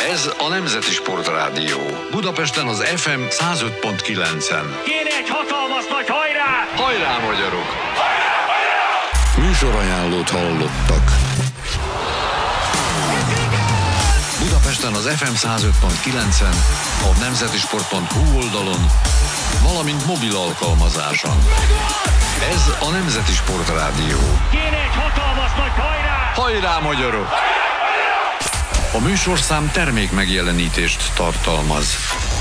Ez a Nemzeti Sportrádió. Budapesten az FM 105.9-en. Kéne egy hatalmas nagy hajrá! Hajrá, magyarok! Műsorajánlót hallottak. Budapesten az FM 105.9-en, a nemzetisport.hu oldalon, valamint mobil alkalmazáson. Ez a Nemzeti Sportrádió. Kéne egy hatalmas nagy hajrá! Hajrá, magyarok! A műsorszám termék megjelenítést tartalmaz.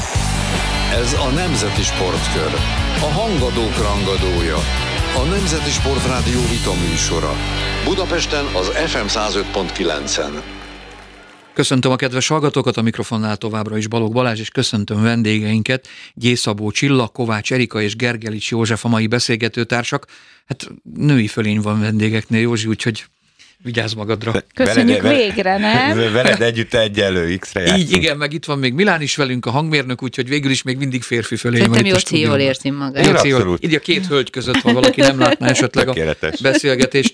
Ez a Nemzeti Sportkör. A hangadók rangadója. A Nemzeti Sportrádió vita műsora. Budapesten az FM 105.9-en. Köszöntöm a kedves hallgatókat, a mikrofonnál továbbra is Balogh Balázs, és köszöntöm vendégeinket, Gyész Szabó Csilla, Kovács Erika és Gergelics József, a mai beszélgetőtársak. Hát női fölény van vendégeknél, Józsi, úgyhogy vigyázz magadra. Köszönjük végre, nem? Veled együtt egyenlő X-re játszunk. Így, igen, meg itt van még Milán is velünk, a hangmérnök, úgyhogy végül is még mindig férfi fölény van Szerintem itt a Jóci jól stúdióban. érzi magát. Jóci jól. Abszolút. Így a két hölgy között, ha valaki nem látná esetleg a Tökéletes. beszélgetést.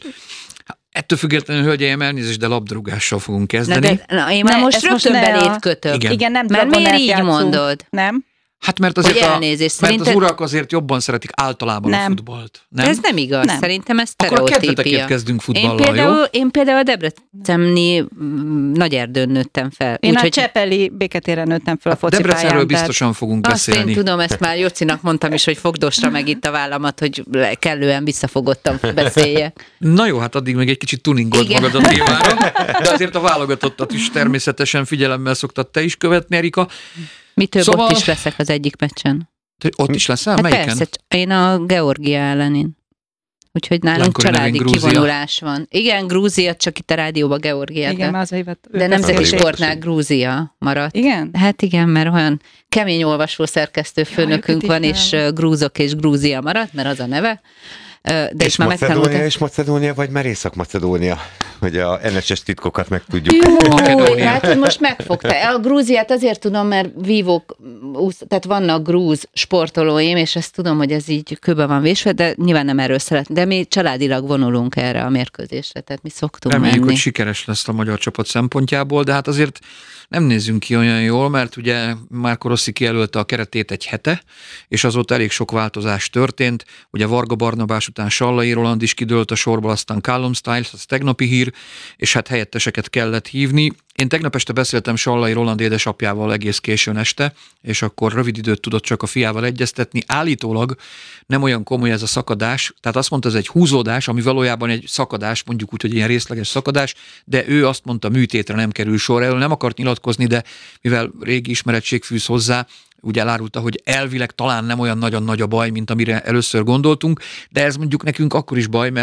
Ettől függetlenül, hölgyeim, elnézést, de labdarúgással fogunk kezdeni. Én már most ezt most rögtön ne belét kötök. Igen, nem Mert miért dragonát így játszunk. mondod? Nem? Hát mert azért, Hogy elnézést, mert az szerinted- urak azért jobban szeretik általában a Nem. futballt. De Nem? ez nem igaz. Nem. Szerintem ez Akkor a kedvetekért sztereotípia. kezdünk futballal, jó? Én például a Debrecenni Nagyerdőn nőttem fel. Én a Úgyhogy Csepeli béketéren nőttem fel a focipályán. Debrecenről tehát- biztosan fogunk azt én beszélni. tudom, ezt már Jocinak mondtam is, hogy fogdosra meg itt a vállamat, hogy kellően visszafogottan beszéljek. Na jó, hát addig még egy kicsit tuningold Igen. magad a témára, de azért a válogatottat is természetesen figyelemmel szoktad te is követni, Erika. Mi több, Szóval- ott is leszek az egyik meccsen. Te ott is leszel? Hát Melyiken? persze, én a Georgia ellenén. Úgyhogy nálunk Olyankor családi nevén Grúzia. kivonulás van. Igen, Grúzia, csak itt a rádióban Georgia. Igen, már az évet. De nemzeti beszélés. sportnál Grúzia maradt. Igen? Hát igen, mert olyan kemény olvasó szerkesztő főnökünk őket van, is és grúzok és Grúzia maradt, mert az a neve. De És itt már Macedónia megtanultam. és Macedónia, vagy már Észak-Macedónia? Hogy a NSS titkokat megtudjuk. Jó, Makedónia. hát hogy most megfogta. A Grúziát azért tudom, mert vívók, tehát vannak grúz sportolóim, és ezt tudom, hogy ez így kőbe van vésve, de nyilván nem erről szeret. De mi családilag vonulunk erre a mérkőzésre, tehát mi szoktunk Reméljük, menni. hogy sikeres lesz a magyar csapat szempontjából, de hát azért nem nézzünk ki olyan jól, mert ugye Marco Rossi kijelölte a keretét egy hete, és azóta elég sok változás történt. Ugye Varga Barnabás után Sallai Roland is kidőlt a sorból, aztán Callum Styles, az tegnapi hír, és hát helyetteseket kellett hívni. Én tegnap este beszéltem Sallai Roland édesapjával egész későn este, és akkor rövid időt tudott csak a fiával egyeztetni. Állítólag nem olyan komoly ez a szakadás, tehát azt mondta, ez egy húzódás, ami valójában egy szakadás, mondjuk úgy, hogy ilyen részleges szakadás, de ő azt mondta, műtétre nem kerül sor. Erről nem akart nyilatkozni, de mivel régi ismeretség fűz hozzá, ugye elárulta, hogy elvileg talán nem olyan nagyon nagy a baj, mint amire először gondoltunk, de ez mondjuk nekünk akkor is baj, mert